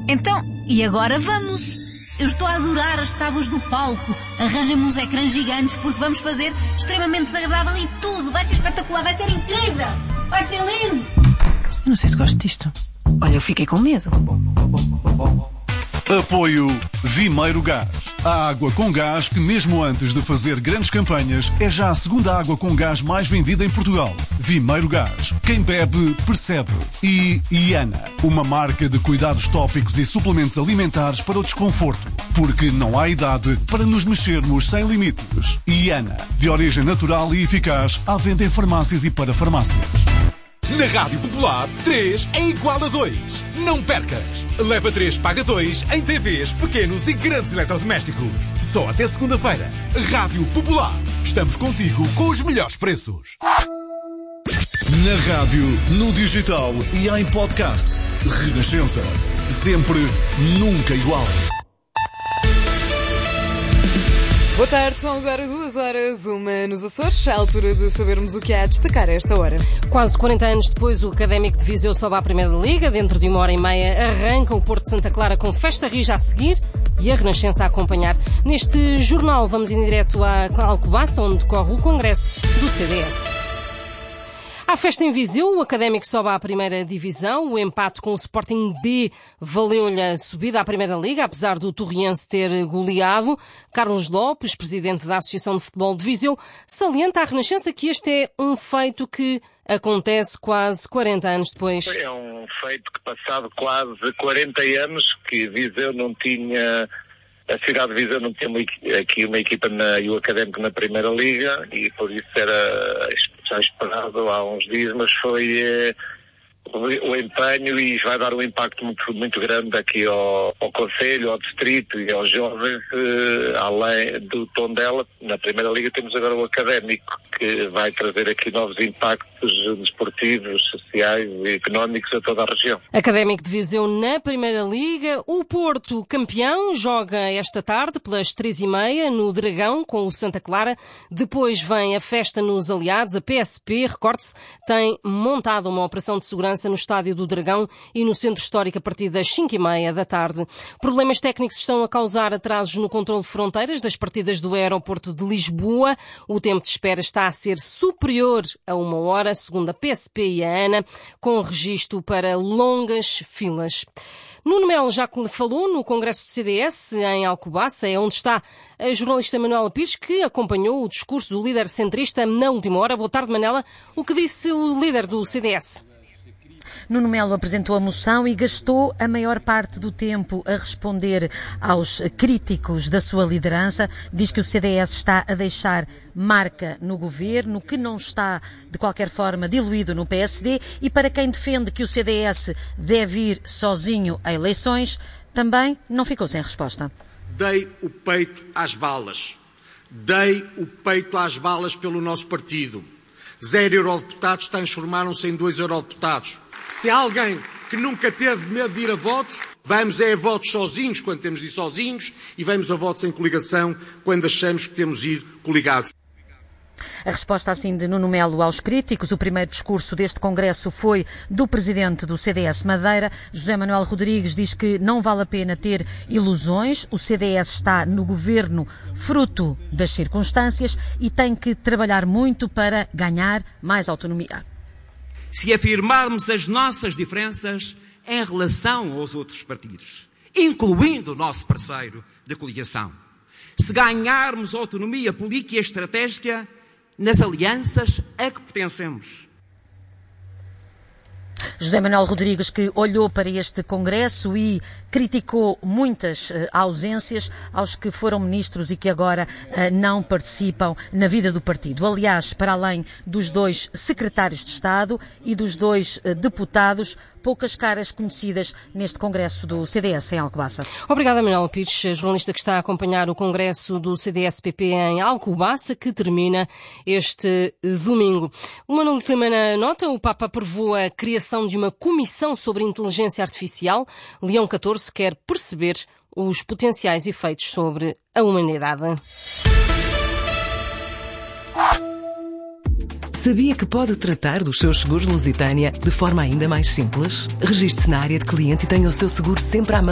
Então, e agora vamos? Eu estou a adorar as tábuas do palco. Arranjem-me uns ecrãs gigantes porque vamos fazer extremamente desagradável e tudo. Vai ser espetacular, vai ser incrível. Vai ser lindo. Eu não sei se gosto disto. Olha, eu fiquei com medo. Apoio Vimeiro Gás. A água com gás que, mesmo antes de fazer grandes campanhas, é já a segunda água com gás mais vendida em Portugal. Vimeiro Gás. Quem bebe, percebe. E Iana, uma marca de cuidados tópicos e suplementos alimentares para o desconforto. Porque não há idade para nos mexermos sem limites. Iana, de origem natural e eficaz, à venda em farmácias e para farmácias. Na Rádio Popular, 3 é igual a 2. Não percas! Leva 3, paga 2 em TVs, pequenos e grandes eletrodomésticos. Só até segunda-feira. Rádio Popular. Estamos contigo com os melhores preços. Na rádio, no digital e em podcast. Renascença. Sempre, nunca igual. Boa tarde, são agora 2h01 nos Açores, à altura de sabermos o que há a destacar a esta hora. Quase 40 anos depois, o Académico de Viseu sobe à Primeira Liga. Dentro de 1h30 arranca o Porto de Santa Clara com Festa Rija a seguir e a Renascença a acompanhar. Neste jornal vamos em direto a Alcobaça, onde decorre o congresso do CDS. À festa em Viseu, o Académico sobe à Primeira Divisão. O empate com o Sporting B valeu-lhe a subida à Primeira Liga, apesar do Torriense ter goleado. Carlos Lopes, presidente da Associação de Futebol de Viseu, salienta à Renascença que este é um feito que acontece quase 40 anos depois. É um feito que, passado quase 40 anos, que Viseu não tinha... A cidade de Viseu não tinha aqui uma equipa e o Académico na Primeira Liga, e por isso era já esperado há uns dias, mas foi o empenho e vai dar um impacto muito grande aqui ao Concelho, ao Distrito e aos jovens, além do Tondela. Na Primeira Liga temos agora o Académico, que vai trazer aqui novos impactos desportivos, sociais e económicos a toda a região. Académico de Viseu na Primeira Liga. O Porto, campeão, joga esta tarde pelas 3h30 no Dragão com o Santa Clara. Depois vem a festa nos Aliados. A PSP, recorde-se, tem montado uma operação de segurança no Estádio do Dragão e no Centro Histórico a partir das 5h30 da tarde. Problemas técnicos estão a causar atrasos no controle de fronteiras das partidas do aeroporto de Lisboa. O tempo de espera está a ser superior a 1 hora, segundo a PSP e a ANA, com registro para longas filas. Nuno Melo já falou no Congresso do CDS em Alcobaça, é onde está a jornalista Manuela Pires, que acompanhou o discurso do líder centrista na última hora. Boa tarde, Manela. O que disse o líder do CDS? Nuno Melo apresentou a moção e gastou a maior parte do tempo a responder aos críticos da sua liderança. Diz que o CDS está a deixar marca no governo, que não está de qualquer forma diluído no PSD, e para quem defende que o CDS deve ir sozinho a eleições, também não ficou sem resposta. Dei o peito às balas. Dei o peito às balas pelo nosso partido. 0 eurodeputados transformaram-se em 2 eurodeputados. Se há alguém que nunca teve medo de ir a votos, vamos a votos sozinhos quando temos de ir sozinhos e vamos a votos em coligação quando achamos que temos de ir coligados. A resposta assim de Nuno Melo aos críticos. O primeiro discurso deste congresso foi do presidente do CDS Madeira. José Manuel Rodrigues diz que não vale a pena ter ilusões. O CDS está no governo fruto das circunstâncias e tem que trabalhar muito para ganhar mais autonomia. Se afirmarmos as nossas diferenças em relação aos outros partidos, incluindo o nosso parceiro de coligação, se ganharmos autonomia política e estratégica nas alianças a que pertencemos. José Manuel Rodrigues, que olhou para este congresso e criticou muitas ausências aos que foram ministros e que agora não participam na vida do partido. Aliás, para além dos 2 secretários de Estado e dos 2 deputados, poucas caras conhecidas neste congresso do CDS em Alcobaça. Obrigada, Manuela Pires, jornalista que está a acompanhar o congresso do CDS-PP em Alcobaça, que termina este domingo. Uma última nota: o Papa aprovou a criação de uma comissão sobre inteligência artificial. Leão XIV quer perceber os potenciais efeitos sobre a humanidade. Sabia que pode tratar dos seus seguros Lusitânia de forma ainda mais simples? Registre-se na área de cliente e tenha o seu seguro sempre à mão.